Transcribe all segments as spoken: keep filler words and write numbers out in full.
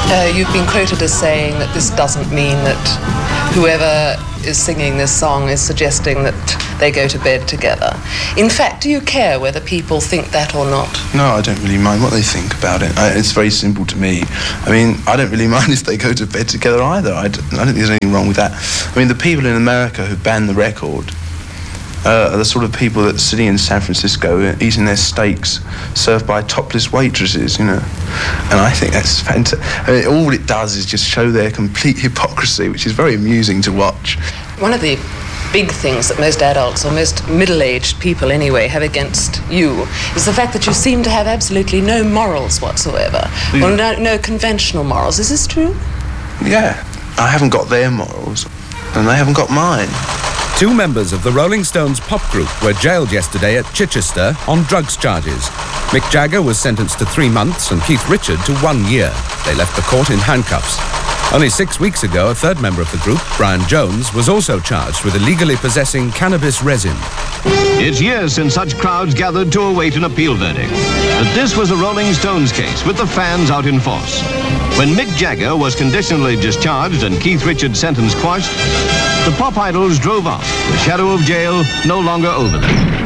Uh, you've been quoted as saying that this doesn't mean that whoever is singing this song is suggesting that they go to bed together. In fact, do you care whether people think that or not? No, I don't really mind what they think about it. I, it's very simple to me. I mean, I don't really mind if they go to bed together either. I don't, I don't think there's anything wrong with that. I mean, the people in America who banned the record uh, are the sort of people that are sitting in San Francisco eating their steaks served by topless waitresses, you know. And I think that's fantastic. I mean, all it does is just show their complete hypocrisy, which is very amusing to watch. One of the big things that most adults, or most middle-aged people anyway, have against you is the fact that you seem to have absolutely no morals whatsoever, mm. or no, no conventional morals. Is this true? Yeah. I haven't got their morals, and they haven't got mine. Two members of the Rolling Stones pop group were jailed yesterday at Chichester on drugs charges. Mick Jagger was sentenced to three months and Keith Richard to one year. They left the court in handcuffs. Only six weeks ago, a third member of the group, Brian Jones, was also charged with illegally possessing cannabis resin. It's years since such crowds gathered to await an appeal verdict. But this was the Rolling Stones case, with the fans out in force. When Mick Jagger was conditionally discharged and Keith Richards' sentence quashed, the pop idols drove off, the shadow of jail no longer over them.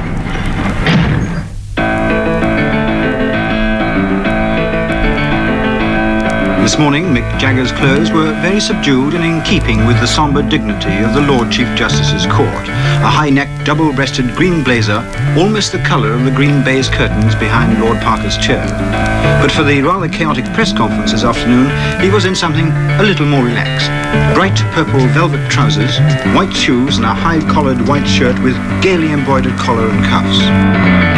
This morning, Mick Jagger's clothes were very subdued and in keeping with the sombre dignity of the Lord Chief Justice's court. A high-necked, double-breasted green blazer, almost the colour of the green baize curtains behind Lord Parker's chair. But for the rather chaotic press conference this afternoon, he was in something a little more relaxed. Bright purple velvet trousers, white shoes and a high-collared white shirt with gaily embroidered collar and cuffs.